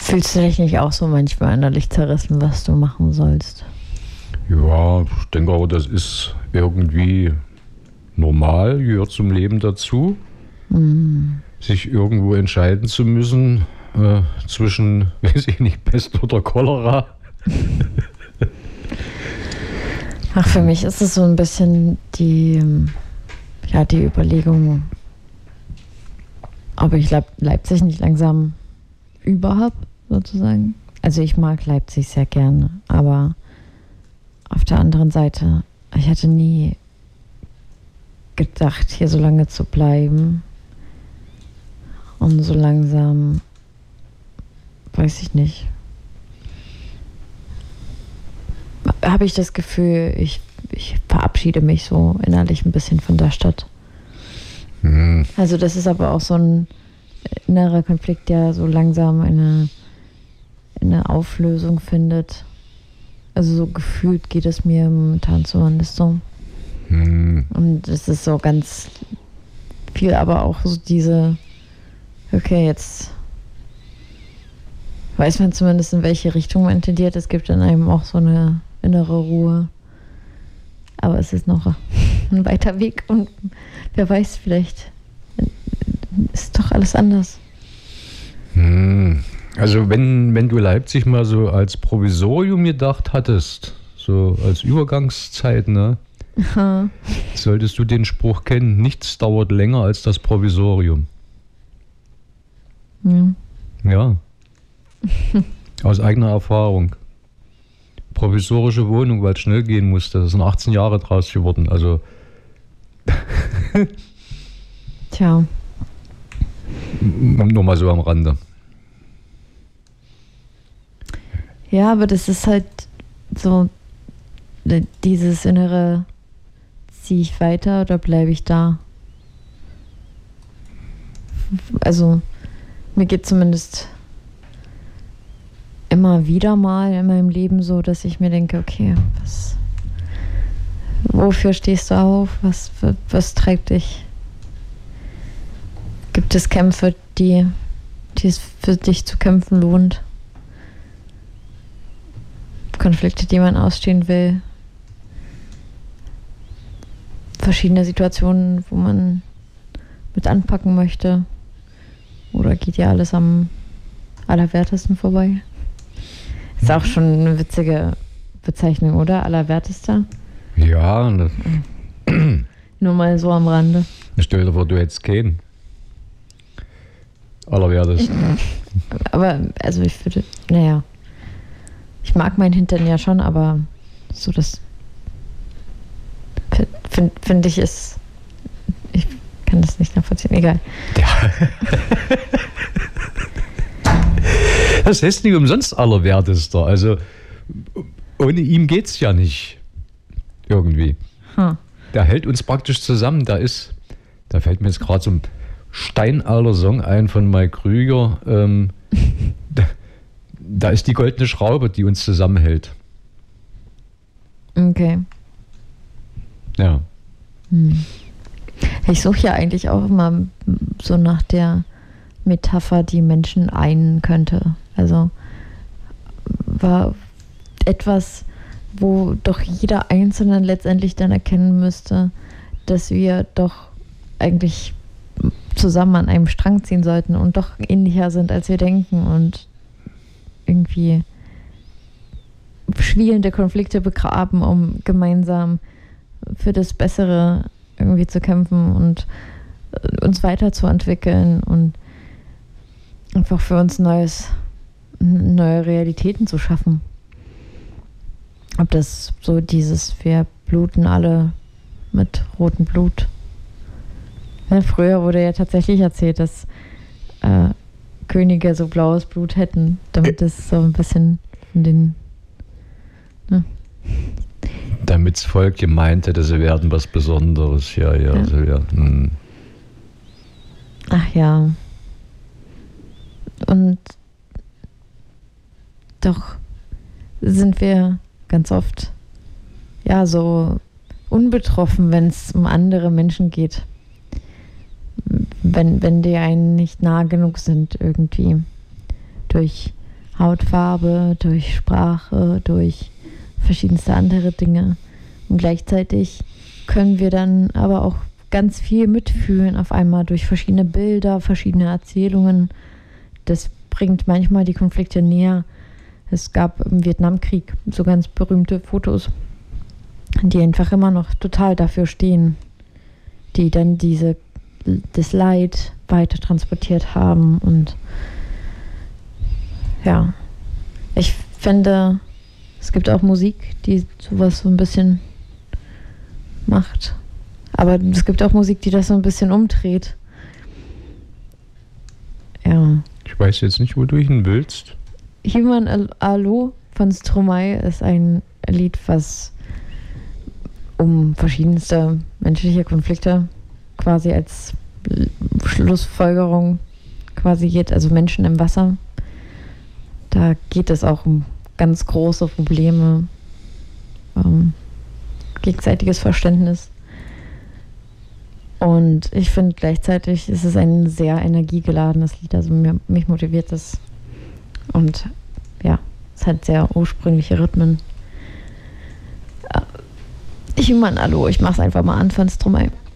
Fühlst du dich nicht auch so manchmal innerlich zerrissen, was du machen sollst? Ja, ich denke aber, das ist irgendwie normal, gehört zum Leben dazu, sich irgendwo entscheiden zu müssen zwischen, weiß ich nicht, Pest oder Cholera. Ach, für mich ist es so ein bisschen die Überlegung, ob ich Leipzig nicht langsam überhaupt sozusagen. Also ich mag Leipzig sehr gerne, aber auf der anderen Seite, ich hätte nie gedacht, hier so lange zu bleiben. Und so langsam, weiß ich nicht, habe ich das Gefühl, ich verabschiede mich so innerlich ein bisschen von der Stadt. Also das ist aber auch so ein innerer Konflikt, der so langsam eine Auflösung findet. Also so gefühlt geht es mir momentan zumindest so. Und es ist so ganz viel, aber auch so okay, jetzt weiß man zumindest, in welche Richtung man tendiert. Es gibt in einem auch so eine innere Ruhe. Aber es ist noch ein weiter Weg und wer weiß, vielleicht ist doch alles anders. Also wenn du Leipzig mal so als Provisorium gedacht hattest, so als Übergangszeit, ne? Aha. Solltest du den Spruch kennen, nichts dauert länger als das Provisorium. Ja. Ja. Aus eigener Erfahrung. Provisorische Wohnung, weil es schnell gehen musste. Da sind 18 Jahre draus geworden. Also. Tja. Nur mal so am Rande. Ja, aber das ist halt so dieses innere, ziehe ich weiter oder bleibe ich da? Also mir geht zumindest immer wieder mal in meinem Leben so, dass ich mir denke, okay, wofür stehst du auf? Was treibt dich? Gibt es Kämpfe, die es für dich zu kämpfen lohnt? Konflikte, die man ausstehen will? Verschiedene Situationen, wo man mit anpacken möchte? Oder geht ja alles am Allerwertesten vorbei? Ist auch schon eine witzige Bezeichnung, oder? Allerwertester? Ja. Nur mal so am Rande. Stell dir vor, du hättest keinen. Allerwertesten. Aber, also ich würde, ich mag meinen Hintern ja schon, aber so das finde ich ich kann das nicht nachvollziehen, egal. Ja. Das heißt nicht umsonst Allerwertester. Also ohne ihn geht's ja nicht. Irgendwie. Der hält uns praktisch zusammen. Da fällt mir jetzt gerade so ein steinalter Song ein von Mike Krüger. Da ist die goldene Schraube, die uns zusammenhält. Okay. Ja. Ich suche ja eigentlich auch immer so nach der Metapher, die Menschen einen könnte. Also war etwas, wo doch jeder Einzelne letztendlich dann erkennen müsste, dass wir doch eigentlich zusammen an einem Strang ziehen sollten und doch ähnlicher sind, als wir denken und irgendwie schwelende Konflikte begraben, um gemeinsam für das Bessere irgendwie zu kämpfen und uns weiterzuentwickeln und einfach für uns neue Realitäten zu schaffen. Ob das so wir bluten alle mit rotem Blut. Ja, früher wurde ja tatsächlich erzählt, dass Könige so blaues Blut hätten, damit es so ein bisschen in den... Ne? Damit das Volk gemeint hätte, sie werden was Besonderes. Ja. So, ja. Ach ja. Und doch sind wir ganz oft so unbetroffen, wenn es um andere Menschen geht. Wenn die einen nicht nah genug sind, irgendwie durch Hautfarbe, durch Sprache, durch verschiedenste andere Dinge. Und gleichzeitig können wir dann aber auch ganz viel mitfühlen auf einmal durch verschiedene Bilder, verschiedene Erzählungen. Das bringt manchmal die Konflikte näher. Es gab im Vietnamkrieg so ganz berühmte Fotos, die einfach immer noch total dafür stehen, die dann das Leid weiter transportiert haben. Und ja, ich finde, es gibt auch Musik, die sowas so ein bisschen macht. Aber es gibt auch Musik, die das so ein bisschen umdreht. Ja. Ich weiß jetzt nicht, wo du hin willst. Human Alo von Stromae ist ein Lied, was um verschiedenste menschliche Konflikte quasi als Schlussfolgerung quasi geht, also Menschen im Wasser. Da geht es auch um ganz große Probleme, gegenseitiges Verständnis. Und ich finde gleichzeitig ist es ein sehr energiegeladenes Lied, also mich motiviert es. Und ja, es hat sehr ursprüngliche Rhythmen. Ich mach's einfach mal an von Stromae.